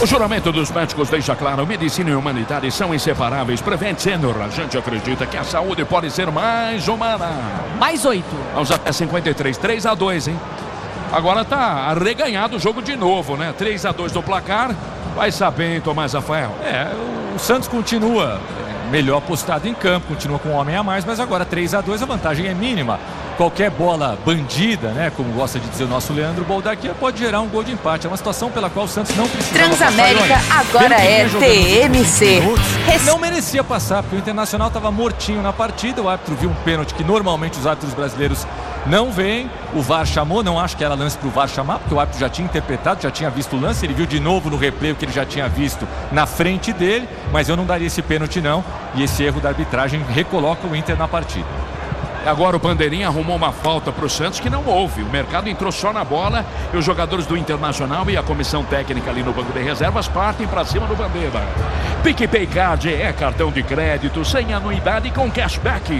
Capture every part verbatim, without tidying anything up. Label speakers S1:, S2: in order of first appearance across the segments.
S1: O juramento dos médicos deixa claro: medicina e humanidade são inseparáveis. Prevent Senior, a gente acredita que a saúde pode ser mais humana.
S2: Mais oito.
S1: Vamos até cinquenta e três, três a dois, hein? Agora tá arreganhado o jogo de novo, né? três a dois do placar. Vai saber, hein, Tomás Rafael?
S3: É, o Santos continua melhor postado em campo, continua com um homem a mais, mas agora três a dois, a vantagem é mínima. Qualquer bola bandida, né, como gosta de dizer o nosso Leandro Boldaquia, pode gerar um gol de empate. É uma situação pela qual o Santos não precisa.
S4: Transamérica agora é T M C.
S3: Minutos, não merecia passar, porque o Internacional estava mortinho na partida. O árbitro viu um pênalti que normalmente os árbitros brasileiros não veem. O V A R chamou, não acho que era lance para o V A R chamar, porque o árbitro já tinha interpretado, já tinha visto o lance. Ele viu de novo no replay o que ele já tinha visto na frente dele, mas eu não daria esse pênalti não. E esse erro da arbitragem recoloca o Inter na partida.
S1: Agora o Bandeirinha arrumou uma falta para o Santos que não houve. O mercado entrou só na bola e os jogadores do Internacional e a comissão técnica ali no banco de reservas partem para cima do Bandeira. PicPay Card é cartão de crédito sem anuidade com cashback.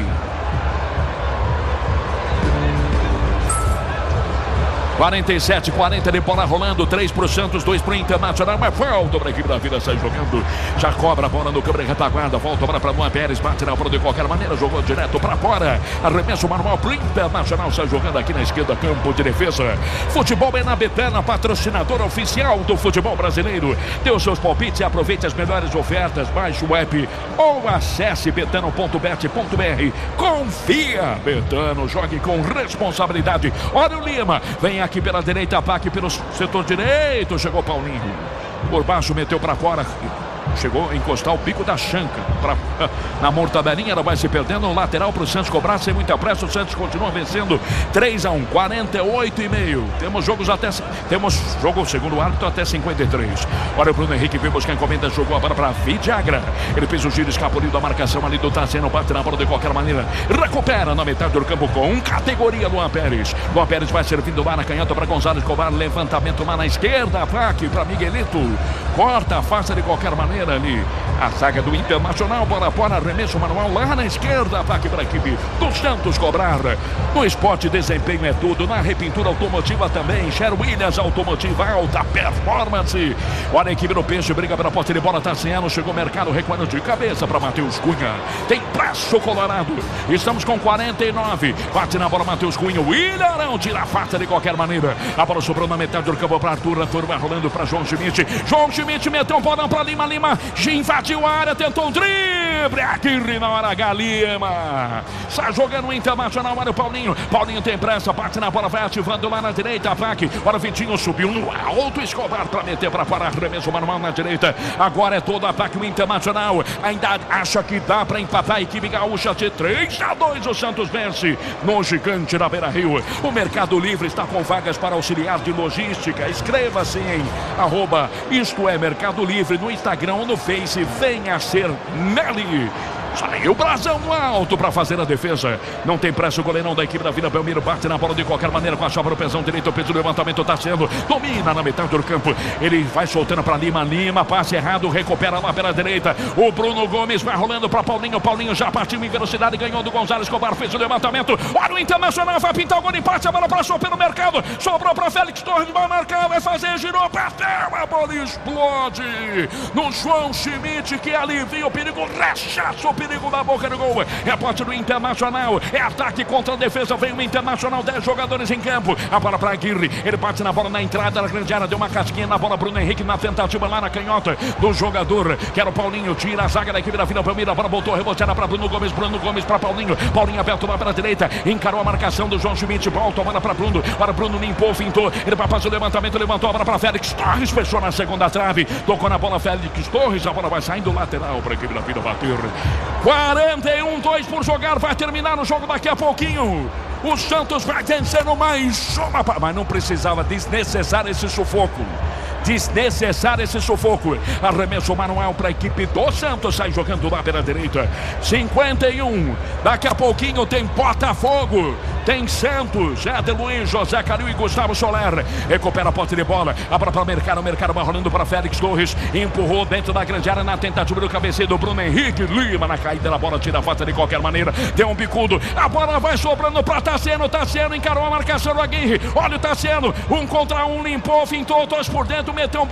S1: quarenta e sete, quarenta de bola rolando, três para o Santos, dois para o Internacional, mas falta para a equipe da Vila, sai jogando, já cobra a bola no câmera e retaguarda, volta para Luan Pérez, bate na bola de qualquer maneira, jogou direto para fora, arremesso manual para o Internacional, sai jogando aqui na esquerda, campo de defesa. Futebol é na Betana, patrocinador oficial do futebol brasileiro. Dê os seus palpites e aproveite as melhores ofertas, baixe o app ou acesse betano ponto bet ponto br. Confia, Betano, jogue com responsabilidade. Olha o Lima, vem aqui pela direita, Pac pelo setor direito, chegou Paulinho, por baixo meteu para fora, chegou a encostar o bico da chanca pra, na mortadelinha, ela vai se perdendo, um lateral para o Santos cobrar sem muita pressa. O Santos continua vencendo três a um, quarenta e oito e meio. Temos jogos até temos jogo segundo o árbitro até cinquenta e três. Olha o Bruno Henrique, vem buscar a encomenda, jogou a bola para Vidagra, ele fez o giro, escapuliu da marcação ali do Tassiano, bate na bola de qualquer maneira, recupera na metade do campo com categoria Luan Pérez. Luan Pérez vai servindo lá na canhota para Gonzalo Escobar, levantamento lá na esquerda, Pac para Miguelito, corta, afasta de qualquer maneira ali a zaga do Internacional, bola fora, arremesso manual lá na esquerda, ataque para a equipe do Santos cobrar. No esporte, desempenho é tudo, na repintura automotiva também, Sher Williams Automotiva, alta performance. Olha a equipe do Peixe, briga pela posse de bola, Tassiano, chegou o mercado, recuando de cabeça para Matheus Cunha, tem pressa o Colorado, estamos com quarenta e nove, bate na bola Matheus Cunha, o Ilharão tira a faca de qualquer maneira, a bola sobrou na metade do campo para Arthur, Arthur vai rolando para João Schmidt, João Schmidt meteu um bolão para Lima, Lima invadiu a área, tentou um drible, aqui na hora H, Lima sai jogando o Internacional, olha o Paulinho, Paulinho tem pressa, bate na bola, vai ativando lá na direita, ataque, olha o Vitinho subiu no alto, Escobar para meter para fora, arremesso manual na direita, agora é todo ataque o Internacional, ainda acha que dá para empatar a equipe gaúcha de três a dois, o Santos vence no gigante da Beira-Rio. O Mercado Livre está com vagas para auxiliar de logística, escreva-se em arroba isto é Mercado Livre no Instagram ou no Face, venha ser Nelly. Saiu o brasão no alto para fazer a defesa. Não tem pressa o goleirão da equipe da Vila Belmiro. Bate na bola de qualquer maneira com a chave no pezão direito. O peso do levantamento está sendo. Domina na metade do campo. Ele vai soltando para Lima. Lima, passe errado. Recupera lá pela direita. O Bruno Gomes vai rolando para Paulinho. Paulinho já partiu em velocidade. Ganhou do Gonzalo Escobar. Fez o levantamento. Olha o Internacional. Vai pintar o gol de empate. A bola passou pelo mercado. Sobrou para Félix Torres. Vai marcar. Vai fazer. Girou. Bateu. A bola explode no João Schmidt, que alivia o perigo. Rechaça o perigo da boca do gol. É pote do Internacional, é ataque contra a defesa, vem o Internacional, dez jogadores em campo, a bola para Aguirre, ele bate na bola na entrada da grande área, deu uma casquinha na bola, Bruno Henrique na tentativa lá na canhota do jogador, que era o Paulinho, tira a zaga da equipe da Vila Belmiro, a bola voltou, reboteada para Bruno Gomes, Bruno Gomes para Paulinho, Paulinho aberto lá para a direita, encarou a marcação do João Schmidt, volta a bola para Bruno, para Bruno limpou, fintou, ele vai fazer o levantamento, levantou a bola para Félix Torres, fechou na segunda trave, tocou na bola Félix Torres, a bola vai saindo lateral para a equipe da Vila bater. quarenta e um, dois por jogar, vai terminar o jogo daqui a pouquinho. O Santos vai vencendo mais uma, mas não precisava, desnecessário esse sufoco. Desnecessário esse sufoco. Arremesso manual para a equipe do Santos. Sai jogando lá pela direita. cinquenta e um. Daqui a pouquinho tem Botafogo. Tem Santos. É de Luiz, José Calil e Gustavo Soler. Recupera a posse de bola. A bola para o Mercado. O Mercado vai rolando para Félix Torres. Empurrou dentro da grande área na tentativa do cabeceio do Bruno Henrique. Lima na caída da bola. Tira a falta de qualquer maneira. Deu um bicudo. A bola vai sobrando para Tassiano. Tassiano encarou a marcação do Aguirre. Olha o Tassiano. Um contra um. Limpou, fintou. Dois por dentro. Meteu um